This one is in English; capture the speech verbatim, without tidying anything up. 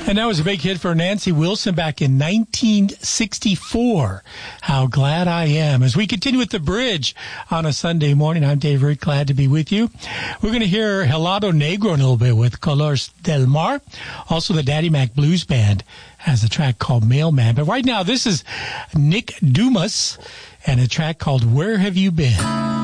And that was a big hit for Nancy Wilson back in nineteen sixty-four. How glad I am. As we continue with The Bridge on a Sunday morning, I'm Dave Rick, glad to be with you. We're going to hear Helado Negro in a little bit with Colors del Mar. Also, the Daddy Mac Blues Band has a track called Mailman. But right now, this is Nick Dumas and a track called Where Have You Been?